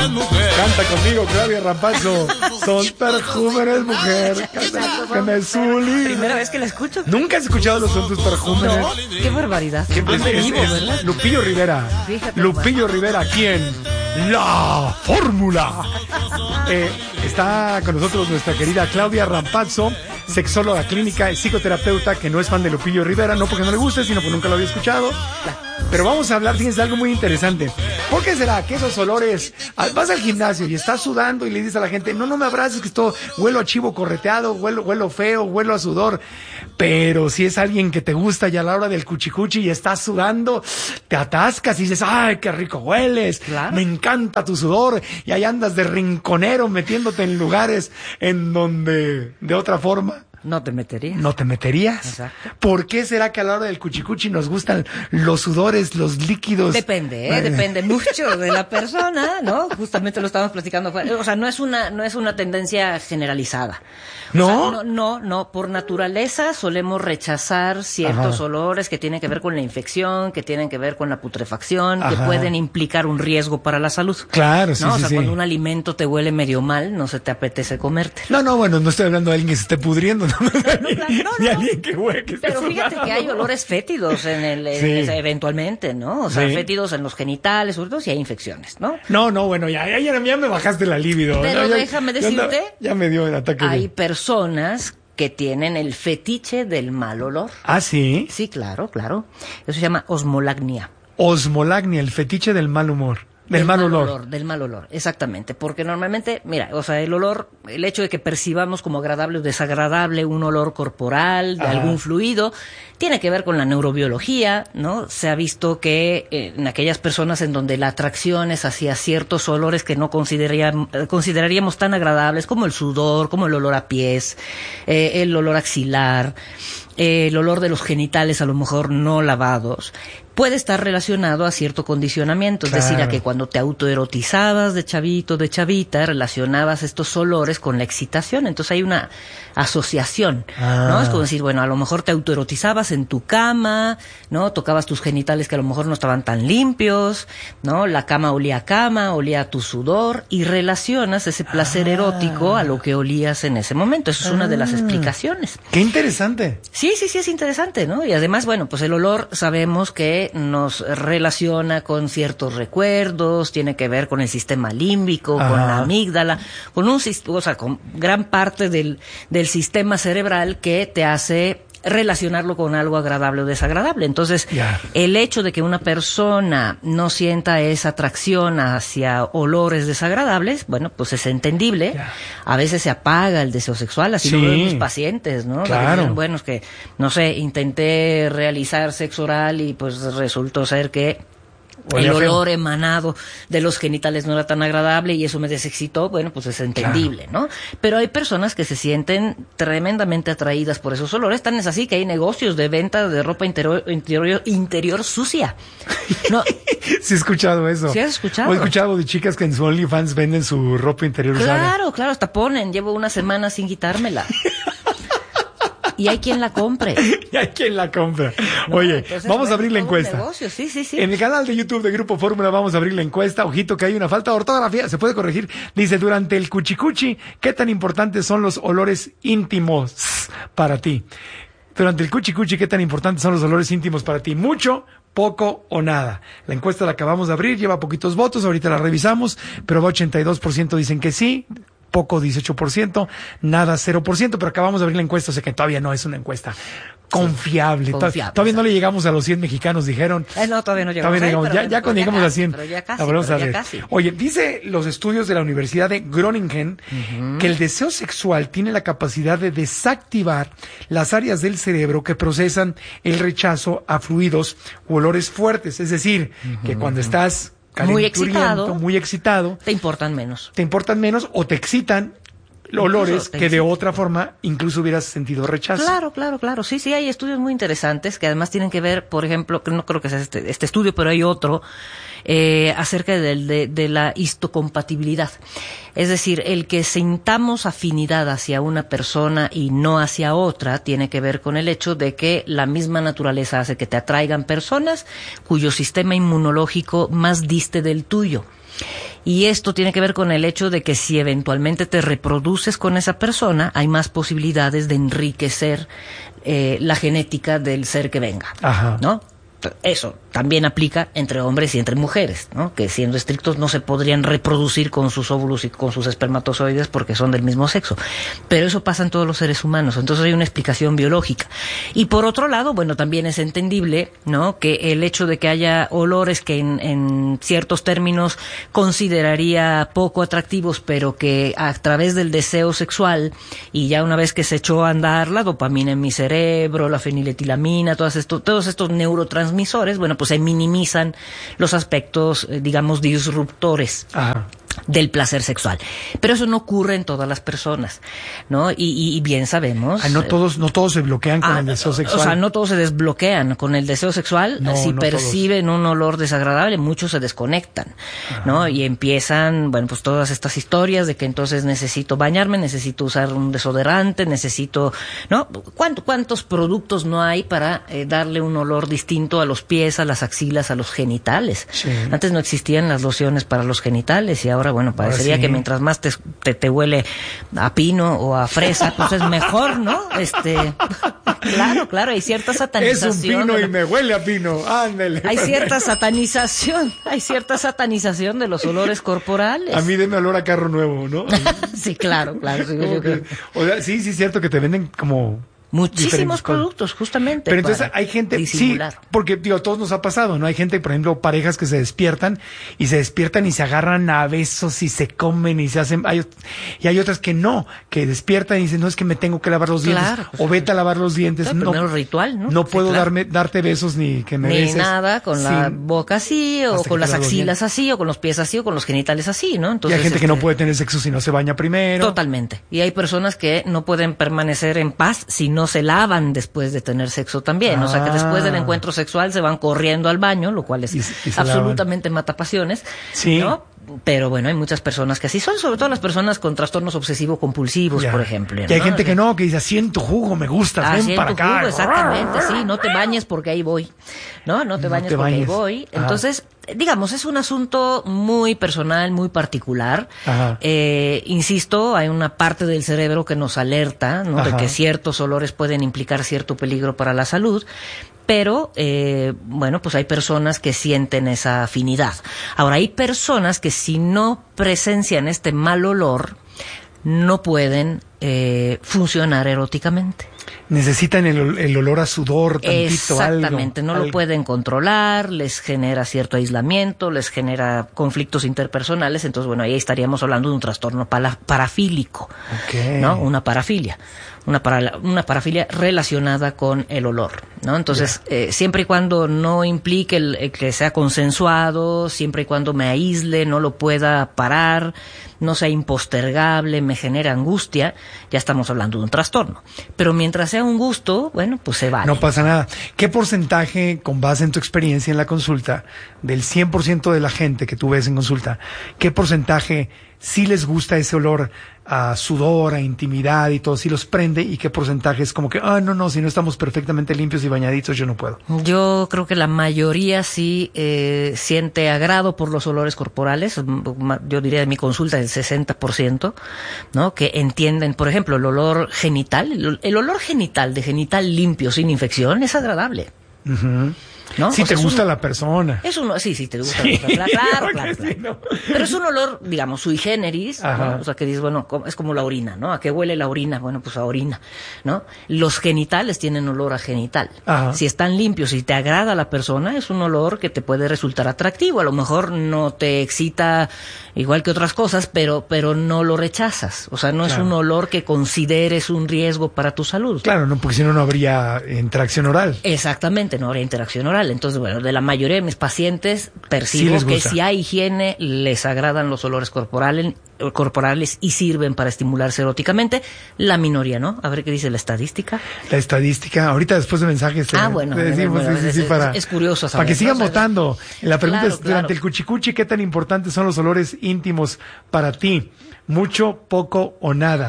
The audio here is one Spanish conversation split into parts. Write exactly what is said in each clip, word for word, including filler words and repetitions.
mujer. Canta conmigo, Claudia Rampazzo. Son perjúmenes, mujer. Que me zuli. Primera vez que la escucho. ¿Nunca has escuchado los Son tus perjúmenes? No, qué barbaridad. ¿Qué es, es, es Lupillo Rivera. Fíjate, Lupillo bueno. Rivera, ¿quién? La Fórmula. Eh, está con nosotros nuestra querida Claudia Rampazzo, sexóloga clínica y psicoterapeuta, que no es fan de Lupillo Rivera, no porque no le guste, sino porque nunca lo había escuchado. Pero vamos a hablar, fíjense, algo muy interesante. ¿Por qué será que esos olores, vas al gimnasio y estás sudando y le dices a la gente, no, no me abraces, que esto huelo a chivo correteado, huelo, huelo feo, huelo a sudor? Pero si es alguien que te gusta y a la hora del cuchicuchi y estás sudando, te atascas y dices, ay, qué rico hueles, claro. Me encanta tu sudor, y ahí andas de rinconero metiéndote en lugares en donde de otra forma no te meterías. ¿No te meterías? Exacto. ¿Por qué será que a la hora del cuchicuchi nos gustan los sudores, los líquidos? Depende, ¿eh? Depende mucho de la persona, ¿no? Justamente lo estábamos platicando. O sea, no es una, no es una tendencia generalizada. ¿No? O sea, no, no, no. Por naturaleza solemos rechazar ciertos Ajá. olores que tienen que ver con la infección, que tienen que ver con la putrefacción, Ajá. que pueden implicar un riesgo para la salud. Claro, sí, ¿no? sí, O sea, sí. cuando un alimento te huele medio mal, no se te apetece comerte. No, no, bueno, no estoy hablando de alguien que se esté pudriendo. No, no, claro, no, ni no. alguien que huele, que Pero fíjate que hay olores fétidos en el, en, sí. eventualmente, ¿no? O sea, sí. fétidos en los genitales, sobre todo si hay infecciones, ¿no? No, no, bueno, ya, ya, ya, ya me bajaste la libido. Pero ¿no? ya, déjame decirte, ya, ya me dio el ataque. Hay de... personas que tienen el fetiche del mal olor. ¿Ah, sí? Sí, claro, claro. Eso se llama osmolagnia. Osmolagnia, el fetiche del mal humor. Del, del mal, mal olor. olor. Del mal olor, exactamente. Porque normalmente, mira, o sea, el olor, el hecho de que percibamos como agradable o desagradable un olor corporal, de Ajá. algún fluido, tiene que ver con la neurobiología, ¿no? Se ha visto que eh, en aquellas personas en donde la atracción es hacia ciertos olores que no consideraríamos, consideraríamos tan agradables, como el sudor, como el olor a pies, eh, el olor axilar, eh, el olor de los genitales a lo mejor no lavados, puede estar relacionado a cierto condicionamiento, claro. Es decir, a que cuando te autoerotizabas de chavito, de chavita, relacionabas estos olores con la excitación, entonces hay una asociación, ah. ¿no? Es como decir, bueno, a lo mejor te autoerotizabas en tu cama, ¿no? Tocabas tus genitales que a lo mejor no estaban tan limpios, ¿no? La cama olía a cama, olía a tu sudor, y relacionas ese placer ah. erótico a lo que olías en ese momento. Eso es ah. una de las explicaciones. ¡Qué interesante! Sí, sí, sí, es interesante, ¿no? Y además, bueno, pues el olor sabemos que nos relaciona con ciertos recuerdos, tiene que ver con el sistema límbico, Ajá. con la amígdala, con un, o sea, con gran parte del, del sistema cerebral que te hace relacionarlo con algo agradable o desagradable. Entonces, yeah. el hecho de que una persona no sienta esa atracción hacia olores desagradables, bueno, pues es entendible. Yeah. A veces se apaga el deseo sexual, así sí. lo ven mis pacientes, ¿no? Claro. Dicen, bueno, es que, no sé, intenté realizar sexo oral y pues resultó ser que Oye, el olor feo. emanado de los genitales no era tan agradable y eso me desexcitó, bueno, pues es entendible, claro. ¿no? Pero hay personas que se sienten tremendamente atraídas por esos olores, tan es así que hay negocios de venta de ropa interior interior, interior sucia. No. Sí he escuchado eso. ¿Sí has escuchado? He escuchado de chicas que en su OnlyFans venden su ropa interior usada. Claro, usada. claro, hasta ponen, llevo una semana sin quitármela. Y hay quien la compre. Y hay quien la compra. No, Oye, entonces, vamos bueno, a abrir la encuesta. Sí, sí, sí. En el canal de YouTube de Grupo Fórmula vamos a abrir la encuesta. Ojito que hay una falta de ortografía. Se puede corregir. Dice, durante el cuchicuchi, ¿qué tan importantes son los olores íntimos para ti? Durante el cuchicuchi, ¿qué tan importantes son los olores íntimos para ti? ¿Mucho, poco o nada? La encuesta la acabamos de abrir. Lleva poquitos votos. Ahorita la revisamos. Pero va ochenta y dos por ciento dicen que sí. Poco dieciocho por ciento, nada cero por ciento, pero acabamos de abrir la encuesta, o sea que todavía no es una encuesta confiable. Sí, confiable todavía no le llegamos a los cien mexicanos, dijeron. Eh, no, todavía no llegamos. Todavía ahí, llegamos. Pero, Ya, ya cuando llegamos a cien. Pero ya casi, la volvemos pero a ver. Ya casi. Oye, dice los estudios de la Universidad de Groningen uh-huh. que el deseo sexual tiene la capacidad de desactivar las áreas del cerebro que procesan el rechazo a fluidos u olores fuertes. Es decir, uh-huh. que cuando estás muy excitado, muy excitado, te importan menos. Te importan menos o te excitan olores que de otra forma incluso hubieras sentido rechazo. Claro, claro, claro. Sí, sí, hay estudios muy interesantes que además tienen que ver, por ejemplo, que no creo que sea este, este estudio, pero hay otro, eh, acerca de, de, de la histocompatibilidad. Es decir, el que sintamos afinidad hacia una persona y no hacia otra tiene que ver con el hecho de que la misma naturaleza hace que te atraigan personas cuyo sistema inmunológico más diste del tuyo. Y esto tiene que ver con el hecho de que si eventualmente te reproduces con esa persona, hay más posibilidades de enriquecer eh, la genética del ser que venga, Ajá. ¿no? Eso también aplica entre hombres y entre mujeres, ¿no? Que siendo estrictos no se podrían reproducir con sus óvulos y con sus espermatozoides porque son del mismo sexo. Pero eso pasa en todos los seres humanos, entonces hay una explicación biológica. Y por otro lado, bueno, también es entendible, ¿no? Que el hecho de que haya olores que en, en ciertos términos consideraría poco atractivos, pero que a través del deseo sexual y ya una vez que se echó a andar la dopamina en mi cerebro, la feniletilamina, todos estos, todos estos neurotransmisores, bueno, pues se minimizan los aspectos, eh, digamos, disruptores. Ajá. Del placer sexual. Pero eso no ocurre en todas las personas, ¿no? Y, y, y bien sabemos... Ah, no todos, no todos se bloquean con ah, el deseo sexual. O sea, no todos se desbloquean con el deseo sexual. No, si no perciben todos. un olor desagradable, muchos se desconectan, Ajá. ¿no? Y empiezan, bueno, pues todas estas historias de que entonces necesito bañarme, necesito usar un desodorante, necesito... ¿no? ¿Cuánto, ¿Cuántos productos no hay para eh, darle un olor distinto a los pies, a las axilas, a los genitales? Sí. Antes no existían las lociones para los genitales y ahora Ahora, bueno, parecería Ahora sí. que mientras más te, te, te huele a pino o a fresa, pues es mejor, ¿no? Este, claro, claro, hay cierta satanización. Es un pino y me huele a pino, ándale. Hay cierta satanización, hay cierta satanización de los olores corporales. A mí deme olor a carro nuevo, ¿no? Sí, claro, claro. Sí, yo que, o sea, sí, sí, es cierto que te venden como... Muchísimos productos, justamente. Pero entonces hay gente, disimular. sí, porque digo, a todos nos ha pasado, ¿no? Hay gente, por ejemplo, parejas que se despiertan y se despiertan y se agarran a besos y se comen y se hacen, hay, y hay otras que no, que despiertan y dicen, no, es que me tengo que lavar los dientes, claro, pues, o vete a lavar los dientes. Claro, no, primero ritual, ¿no? No sí, puedo claro. darme, darte besos ni que me ni beses. Ni nada, con la sí, boca así, o con las axilas así, o con los pies así, o con los genitales así, ¿no? Entonces, y hay gente este, que no puede tener sexo si no se baña primero. Totalmente. Y hay personas que no pueden permanecer en paz si no se lavan después de tener sexo también. Ah. O sea, que después del encuentro sexual se van corriendo al baño, lo cual es y, y absolutamente lavan. Mata pasiones. Sí. ¿no? Pero bueno, hay muchas personas que así son, sobre todo las personas con trastornos obsesivo-compulsivos, ya. por ejemplo. Y hay ¿no? gente que no, que dice, siento jugo, me gusta, ah, ven para acá. Jugo, exactamente, sí, no te bañes porque ahí voy. No, no te no bañes te porque bañes. ahí voy. Entonces, ah. digamos, es un asunto muy personal, muy particular. Eh, insisto, hay una parte del cerebro que nos alerta, ¿no? De que ciertos olores pueden implicar cierto peligro para la salud. Pero, eh, bueno, pues hay personas que sienten esa afinidad. Ahora, hay personas que si no presencian este mal olor, no pueden eh, funcionar eróticamente. Necesitan el, el olor a sudor, tantito, Exactamente, algo, no algo. lo pueden controlar, les genera cierto aislamiento, les genera conflictos interpersonales, entonces, bueno, ahí estaríamos hablando de un trastorno para, parafílico, okay. ¿no? Una parafilia. Una, para, una parafilia relacionada con el olor, ¿no? Entonces, yeah. eh, siempre y cuando no implique el, el que sea consensuado, siempre y cuando me aísle, no lo pueda parar, no sea impostergable, me genera angustia, ya estamos hablando de un trastorno. Pero mientras sea un gusto, bueno, pues se vale. No pasa nada. ¿Qué porcentaje, con base en tu experiencia en la consulta, del cien por ciento de la gente que tú ves en consulta, qué porcentaje sí les gusta ese olor a sudor, a intimidad y todo, sí los prende, y qué porcentaje es como que, ah, no, no, si no estamos perfectamente limpios y bañaditos, yo no puedo? Yo creo que la mayoría sí eh, siente agrado por los olores corporales, yo diría de mi consulta el sesenta por ciento, ¿no? Que entienden, por ejemplo, el olor genital, el, el olor genital de genital limpio sin infección es agradable. Uh-huh. ¿No? Si o sea, te gusta un, la persona. Es un, sí, sí, te gusta sí, la persona. Claro, claro, claro. Sí, no. Pero es un olor, digamos, sui generis, ¿no? O sea, que dices, bueno, es como la orina, ¿no? ¿A qué huele la orina? Bueno, pues a orina, ¿no? Los genitales tienen olor a genital. Ajá. Si están limpios y te agrada la persona, es un olor que te puede resultar atractivo. A lo mejor no te excita igual que otras cosas, pero, pero no lo rechazas. O sea, no claro. es un olor que consideres un riesgo para tu salud. Claro, no, porque si no, no habría interacción oral. Exactamente, no habría interacción oral. Entonces, bueno, de la mayoría de mis pacientes percibo sí que si hay higiene, les agradan los olores corporales, corporales y sirven para estimularse eróticamente. La minoría, ¿no? A ver qué dice la estadística. La estadística, ahorita después de mensajes ah, eh, bueno, decimos, bueno, sí, es, sí, es, para, es curioso saber, para que sigan ¿no? votando. La pregunta claro, es, durante claro. el cuchicuchi, ¿qué tan importantes son los olores íntimos para ti? ¿Mucho, poco o nada?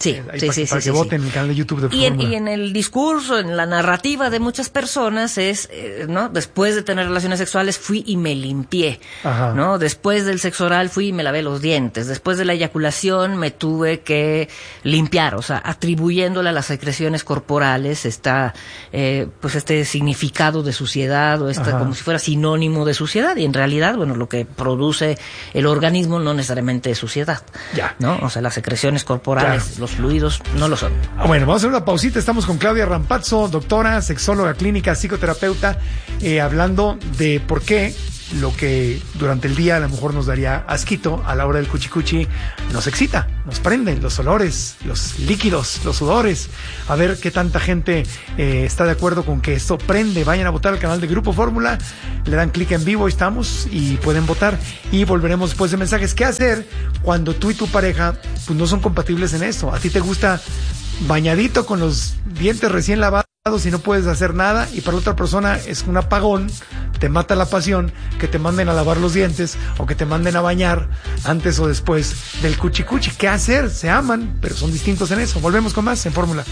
Sí, eh, ahí sí, para, sí, para sí, que sí, voten sí. en el canal de YouTube de Y en, Fórmula. y en el discurso, en la narrativa de muchas personas es, eh, ¿no? Después de tener relaciones sexuales fui y me limpié, Ajá. ¿no? Después del sexo oral fui y me lavé los dientes. Después de la eyaculación me tuve que limpiar, o sea, atribuyéndole a las secreciones corporales esta, eh, pues este significado de suciedad o esta Ajá. como si fuera sinónimo de suciedad. Y en realidad, bueno, lo que produce el organismo no necesariamente es suciedad, Ya. ¿no? O sea, las secreciones corporales, Claro. los fluidos no lo son. Ah, bueno, vamos a hacer una pausita. Estamos con Claudia Rampazzo, doctora, sexóloga clínica, psicoterapeuta, eh, hablando de por qué lo que durante el día a lo mejor nos daría asquito, a la hora del cuchicuchi nos excita, nos prende, los olores, los líquidos, los sudores. A ver qué tanta gente eh, está de acuerdo con que esto prende. Vayan a votar al canal de Grupo Fórmula, le dan clic en vivo, estamos, y pueden votar. Y volveremos después de mensajes. ¿Qué hacer cuando tú y tu pareja pues no son compatibles en esto? A ti te gusta bañadito con los dientes recién lavados y no puedes hacer nada, y para la otra persona es un apagón, te mata la pasión que te manden a lavar los dientes o que te manden a bañar antes o después del cuchicuchi. ¿Qué hacer? Se aman, pero son distintos en eso. Volvemos con más en Fórmula.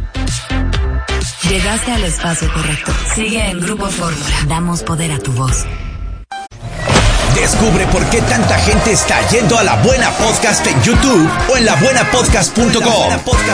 Llegaste al espacio correcto. Sigue en Grupo Fórmula. Damos poder a tu voz. Descubre por qué tanta gente está yendo a La Buena Podcast en YouTube o en la buena podcast punto com.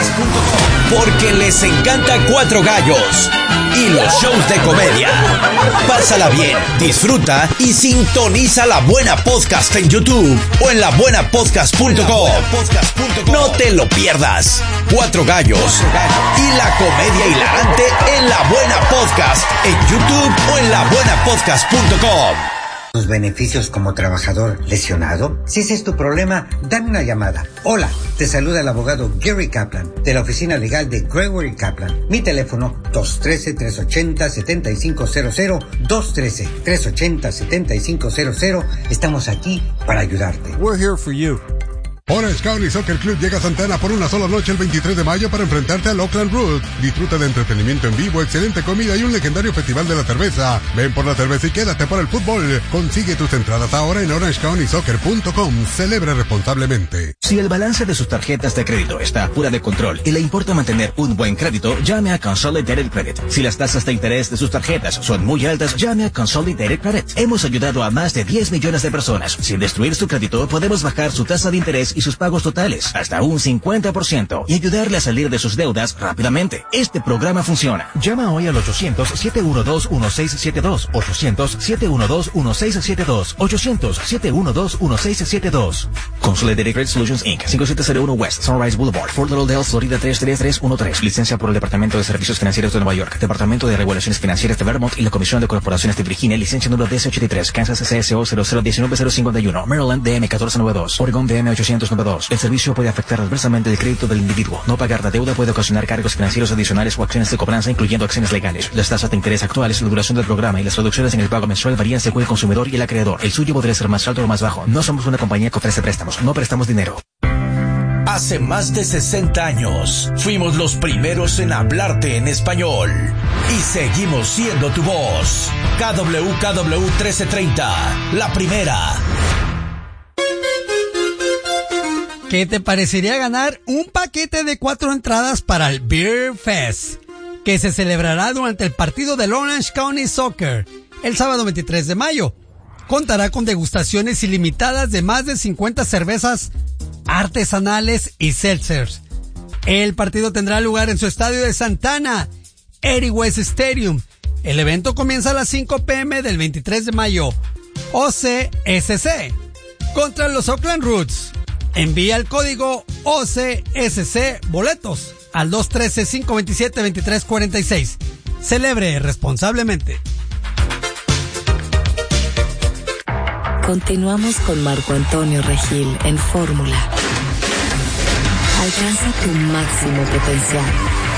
Porque les encanta Cuatro Gallos y los shows de comedia. Pásala bien, disfruta y sintoniza La Buena Podcast en YouTube o en la buena podcast punto com. No te lo pierdas. Cuatro Gallos y la comedia hilarante en La Buena Podcast en YouTube o en la buena podcast punto com. ¿Los beneficios como trabajador lesionado? Si ese es tu problema, dame una llamada. Hola, te saluda el abogado Gary Kaplan, de la oficina legal de Gregory Kaplan. Mi teléfono, dos uno tres, tres ocho cero, siete cinco cero cero, dos uno tres, tres ocho cero, siete cinco cero cero. Estamos aquí para ayudarte. We're here for you. Orange County Soccer Club llega a Santana por una sola noche el veintitrés de mayo para enfrentarte al Oakland Roots. Disfruta de entretenimiento en vivo, excelente comida y un legendario festival de la cerveza. Ven por la cerveza y quédate por el fútbol. Consigue tus entradas ahora en orange county soccer punto com. Celebra responsablemente. Si el balance de sus tarjetas de crédito está fuera de control y le importa mantener un buen crédito, llame a Consolidated Credit. Si las tasas de interés de sus tarjetas son muy altas, llame a Consolidated Credit. Hemos ayudado a más de diez millones de personas. Sin destruir su crédito, podemos bajar su tasa de interés y sus pagos totales hasta un cincuenta por ciento y ayudarle a salir de sus deudas rápidamente. Este programa funciona. Llama hoy al ochocientos, siete uno dos, uno seis siete dos, ochocientos, siete uno dos, uno seis siete dos, ochocientos, siete uno dos, uno seis siete dos. Consolidated Credit Solutions incorporated. cinco siete cero uno West Sunrise Boulevard, Fort Lauderdale, Florida tres tres tres uno tres. Licencia por el Departamento de Servicios Financieros de Nueva York, Departamento de Regulaciones Financieras de Vermont y la Comisión de Corporaciones de Virginia. Licencia número D S ochenta y tres, Kansas C S O cero cero uno nueve cero cinco uno, Maryland D M catorce noventa y dos, Oregon D M ochocientos noventa y dos. El servicio puede afectar adversamente el crédito del individuo. No pagar la deuda puede ocasionar cargos financieros adicionales o acciones de cobranza, incluyendo acciones legales. Las tasas de interés actuales, la duración del programa y las reducciones en el pago mensual varían según el consumidor y el acreedor. El suyo podría ser más alto o más bajo. No somos una compañía que ofrece préstamos. No prestamos dinero. Hace más de sesenta años, fuimos los primeros en hablarte en español. Y seguimos siendo tu voz. K W K W trece treinta, la primera. ¿Qué te parecería ganar un paquete de cuatro entradas para el Beer Fest, que se celebrará durante el partido del Orange County Soccer el sábado veintitrés de mayo? Contará con degustaciones ilimitadas de más de cincuenta cervezas artesanales y seltzers. El partido tendrá lugar en su estadio de Santana, Eddie West Stadium. El evento comienza a las cinco p m del veintitrés de mayo. O C S C contra los Oakland Roots. Envía el código O C S C boletos al dos uno tres, cinco dos siete, dos tres cuatro seis. Celebre responsablemente. Continuamos con Marco Antonio Regil en Fórmula. Alcanza tu máximo potencial.